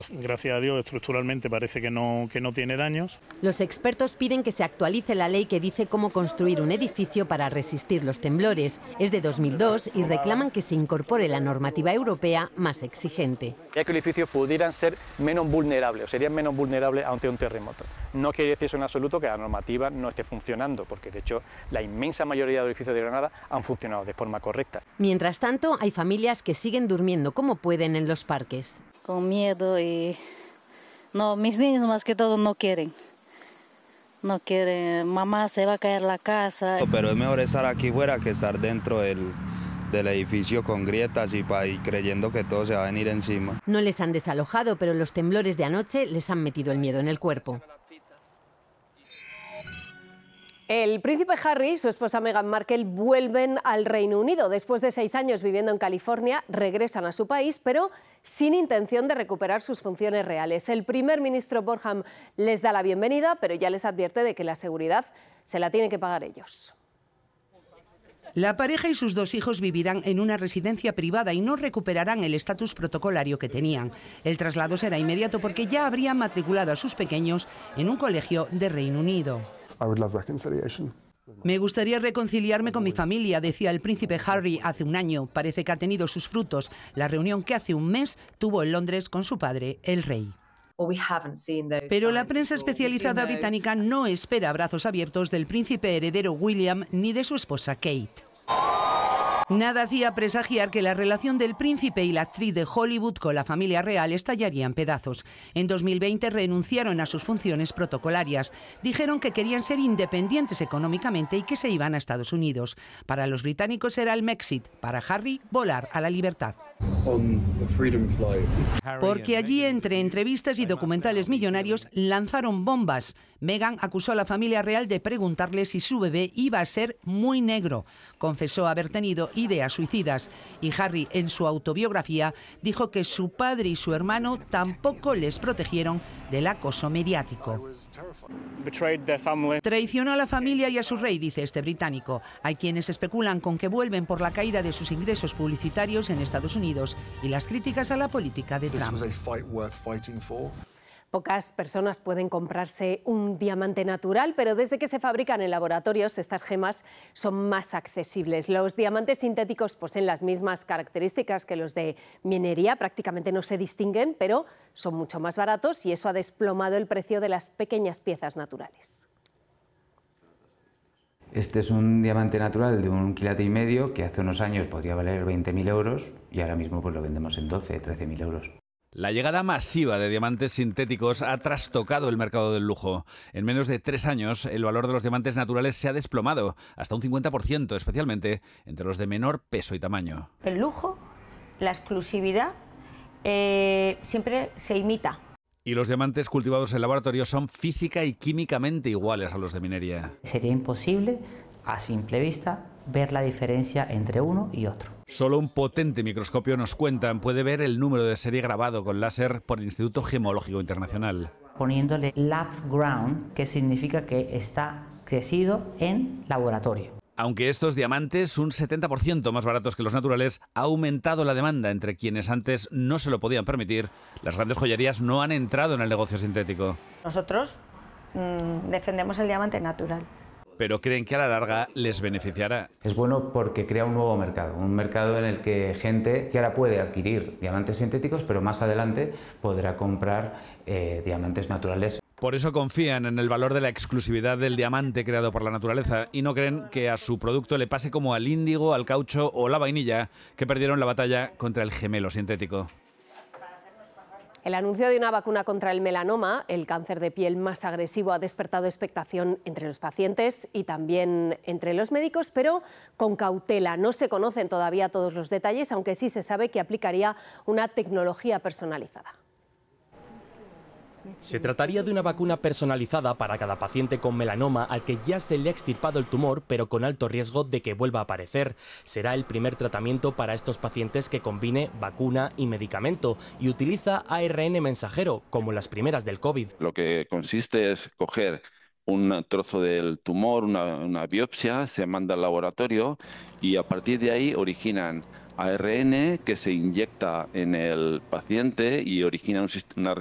Gracias a Dios, estructuralmente parece que no tiene daños. Los expertos piden que se actualice la ley que dice cómo construir un edificio para resistir los temblores. Es de 2002 y reclaman que se incorpore la normativa europea más exigente. Ya que los edificios pudieran ser menos vulnerables o serían menos vulnerables ante un terremoto. No quiere decir eso en absoluto que la normativa no esté funcionando, porque de hecho la inmensa mayoría de los edificios de Granada han funcionado de forma correcta. Mientras tanto, hay familias que siguen durmiendo como pueden en los parques. Con miedo y no, mis niños más que todo no quieren, mamá se va a caer la casa. Pero es mejor estar aquí fuera que estar dentro del edificio con grietas y creyendo que todo se va a venir encima. No les han desalojado, pero los temblores de anoche les han metido el miedo en el cuerpo. El príncipe Harry y su esposa Meghan Markle vuelven al Reino Unido. Después de 6 años viviendo en California, regresan a su país, pero sin intención de recuperar sus funciones reales. El primer ministro Bonham les da la bienvenida, pero ya les advierte de que la seguridad se la tienen que pagar ellos. La pareja y sus 2 hijos vivirán en una residencia privada y no recuperarán el estatus protocolario que tenían. El traslado será inmediato porque ya habrían matriculado a sus pequeños en un colegio de Reino Unido. Me gustaría reconciliarme con mi familia, decía el príncipe Harry hace un año. Parece que ha tenido sus frutos. La reunión que hace un mes tuvo en Londres con su padre, el rey. Pero la prensa especializada británica no espera brazos abiertos del príncipe heredero William ni de su esposa Kate. Nada hacía presagiar que la relación del príncipe y la actriz de Hollywood con la familia real estallaría en pedazos. En 2020 renunciaron a sus funciones protocolarias. Dijeron que querían ser independientes económicamente y que se iban a Estados Unidos. Para los británicos era el Mexit, para Harry volar a la libertad. Porque allí, entre entrevistas y documentales millonarios, lanzaron bombas. Meghan acusó a la familia real de preguntarle si su bebé iba a ser muy negro. Confesó haber tenido ideas suicidas. Y Harry, en su autobiografía, dijo que su padre y su hermano tampoco les protegieron del acoso mediático. Traicionó a la familia y a su rey, dice este británico. Hay quienes especulan con que vuelven por la caída de sus ingresos publicitarios en Estados Unidos y las críticas a la política de Trump. Pocas personas pueden comprarse un diamante natural, pero desde que se fabrican en laboratorios, estas gemas son más accesibles. Los diamantes sintéticos poseen las mismas características que los de minería, prácticamente no se distinguen, pero son mucho más baratos y eso ha desplomado el precio de las pequeñas piezas naturales. Este es un diamante natural de 1,5 kilos que hace unos años podría valer 20.000 euros y ahora mismo pues lo vendemos en 13.000 euros. La llegada masiva de diamantes sintéticos ha trastocado el mercado del lujo. En menos de 3 años, el valor de los diamantes naturales se ha desplomado hasta un 50%, especialmente entre los de menor peso y tamaño. El lujo, la exclusividad, siempre se imita. Y los diamantes cultivados en laboratorio son física y químicamente iguales a los de minería. Sería imposible, a simple vista, ver la diferencia entre uno y otro. Solo un potente microscopio, nos cuentan, puede ver el número de serie grabado con láser por el Instituto Gemológico Internacional. Poniéndole lab ground, que significa que está crecido en laboratorio. Aunque estos diamantes, un 70% más baratos que los naturales, ha aumentado la demanda entre quienes antes no se lo podían permitir. Las grandes joyerías no han entrado en el negocio sintético. Nosotros defendemos el diamante natural. Pero creen que a la larga les beneficiará. Es bueno porque crea un nuevo mercado, un mercado en el que gente que ahora puede adquirir diamantes sintéticos, pero más adelante podrá comprar diamantes naturales. Por eso confían en el valor de la exclusividad del diamante creado por la naturaleza y no creen que a su producto le pase como al índigo, al caucho o la vainilla, que perdieron la batalla contra el gemelo sintético. El anuncio de una vacuna contra el melanoma, el cáncer de piel más agresivo, ha despertado expectación entre los pacientes y también entre los médicos, pero con cautela. No se conocen todavía todos los detalles, aunque sí se sabe que aplicaría una tecnología personalizada. Se trataría de una vacuna personalizada para cada paciente con melanoma al que ya se le ha extirpado el tumor, pero con alto riesgo de que vuelva a aparecer. Será el primer tratamiento para estos pacientes que combine vacuna y medicamento y utiliza ARN mensajero, como las primeras del COVID. Lo que consiste es coger un trozo del tumor, una biopsia, se manda al laboratorio y a partir de ahí originan ARN que se inyecta en el paciente y origina una